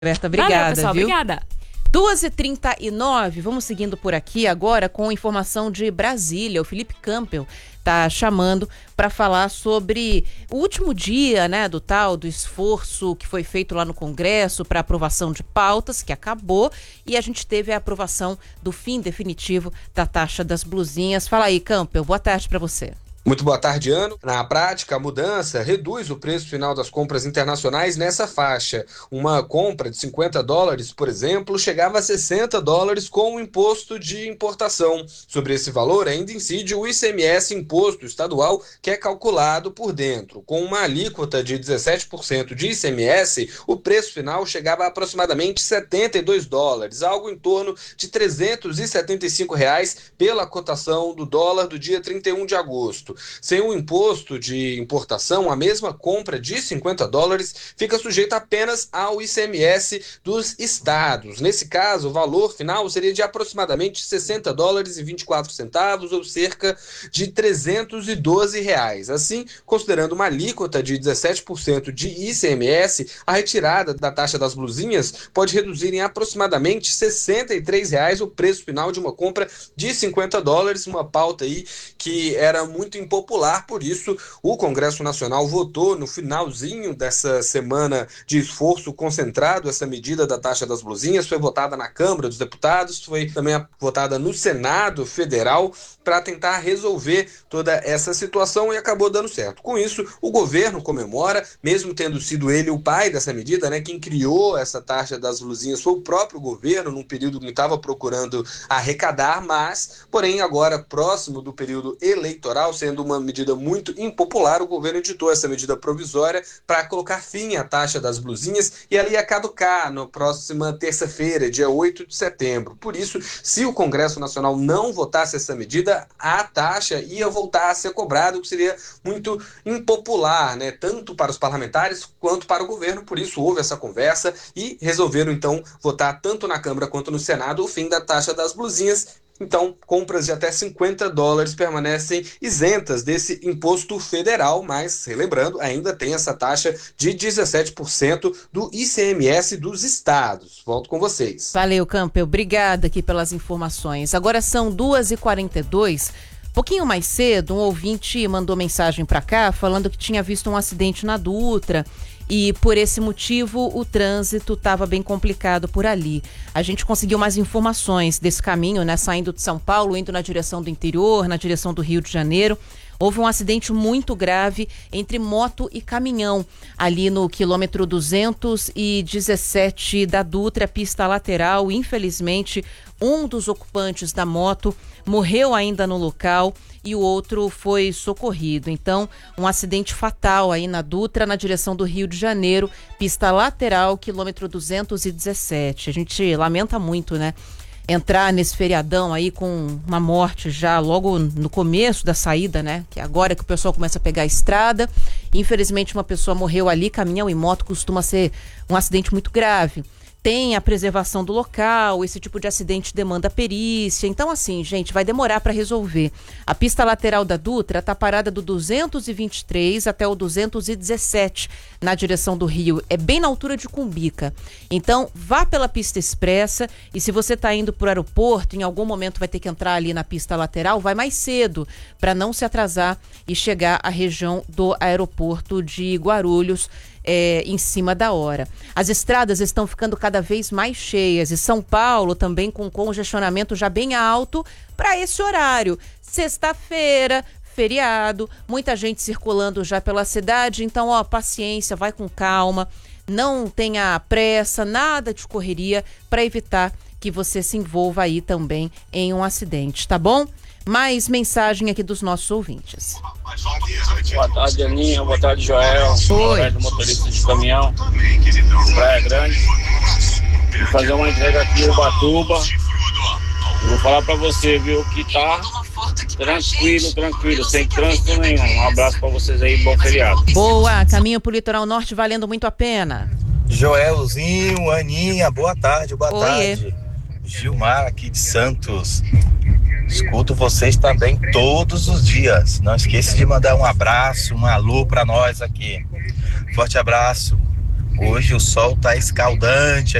Berta, obrigada. Valeu, pessoal, viu? Obrigada. 2h39, vamos seguindo por aqui agora com informação de Brasília. O Felipe Campbell está chamando para falar sobre o último dia, né, do esforço que foi feito lá no Congresso para aprovação de pautas, que acabou, e a gente teve a aprovação do fim definitivo da taxa das blusinhas. Fala aí, Campbell, boa tarde para você. Muito boa tarde, Ano. Na prática, a mudança reduz o preço final das compras internacionais nessa faixa. Uma compra de $50, por exemplo, chegava a $60 com o imposto de importação. Sobre esse valor, ainda incide o ICMS, imposto estadual, que é calculado por dentro. Com uma alíquota de 17% de ICMS, o preço final chegava a aproximadamente $72, algo em torno de R$ 375 pela cotação do dólar do dia 31 de agosto. Sem o imposto de importação, a mesma compra de $50 fica sujeita apenas ao ICMS dos estados. Nesse caso, o valor final seria de aproximadamente $60,24, ou cerca de R$ 312. Assim, considerando uma alíquota de 17% de ICMS, a retirada da taxa das blusinhas pode reduzir em aproximadamente R$ 63 o preço final de uma compra de $50, uma pauta aí que era muito impopular. Por isso, o Congresso Nacional votou no finalzinho dessa semana de esforço concentrado essa medida da taxa das blusinhas. Foi votada na Câmara dos Deputados, foi também votada no Senado Federal para tentar resolver toda essa situação e acabou dando certo. Com isso, o governo comemora, mesmo tendo sido ele o pai dessa medida, né? Quem criou essa taxa das blusinhas foi o próprio governo, num período que estava procurando arrecadar, mas, porém, agora próximo do período eleitoral, sendo uma medida muito impopular, o governo editou essa medida provisória para colocar fim à taxa das blusinhas e ela ia caducar na próxima terça-feira, dia 8 de setembro. Por isso, se o Congresso Nacional não votasse essa medida, a taxa ia voltar a ser cobrada, o que seria muito impopular, né? Tanto para os parlamentares quanto para o governo. Por isso, houve essa conversa e resolveram, então, votar tanto na Câmara quanto no Senado o fim da taxa das blusinhas. Então, compras de até $50 permanecem isentas desse imposto federal, mas, relembrando, ainda tem essa taxa de 17% do ICMS dos estados. Volto com vocês. Valeu, Campbell. Obrigada aqui pelas informações. Agora são 2h42. Pouquinho mais cedo, um ouvinte mandou mensagem para cá falando que tinha visto um acidente na Dutra. E por esse motivo o trânsito estava bem complicado por ali. A gente conseguiu mais informações desse caminho, né? Saindo de São Paulo, indo na direção do interior, na direção do Rio de Janeiro. Houve um acidente muito grave entre moto e caminhão, ali no quilômetro 217 da Dutra, pista lateral. Infelizmente, um dos ocupantes da moto morreu ainda no local e o outro foi socorrido. Então, um acidente fatal aí na Dutra, na direção do Rio de Janeiro, pista lateral, quilômetro 217. A gente lamenta muito, né? Entrar nesse feriadão aí com uma morte já logo no começo da saída, né? Que é agora que o pessoal começa a pegar a estrada. Infelizmente, uma pessoa morreu ali. Caminhão e moto costuma ser um acidente muito grave. Tem a preservação do local, esse tipo de acidente demanda perícia. Então, assim, gente, vai demorar para resolver. A pista lateral da Dutra está parada do 223 até o 217 na direção do Rio. É bem na altura de Cumbica. Então, vá pela pista expressa e se você está indo para o aeroporto, em algum momento vai ter que entrar ali na pista lateral, vai mais cedo para não se atrasar e chegar à região do aeroporto de Guarulhos, em cima da hora. As estradas estão ficando cada vez mais cheias e São Paulo também com congestionamento já bem alto para esse horário. Sexta-feira, feriado, muita gente circulando já pela cidade, então, ó, paciência, vai com calma, não tenha pressa, nada de correria para evitar que você se envolva aí também em um acidente, tá bom? Mais mensagem aqui dos nossos ouvintes. Boa tarde, Aninha. Boa tarde, Joel. Oi. Motorista de caminhão, Praia Grande. Vou fazer uma entrega aqui em Ubatuba. Vou falar pra você, viu, que tá tranquilo, sem trânsito nenhum. Um abraço pra vocês aí, bom feriado. Boa, caminho pro Litoral Norte valendo muito a pena. Joelzinho, Aninha, boa tarde, boa Oiê. tarde. Gilmar aqui de Santos. Escuto vocês também todos os dias. Não esqueça de mandar um abraço, um alô para nós aqui. Forte abraço. Hoje o sol tá escaldante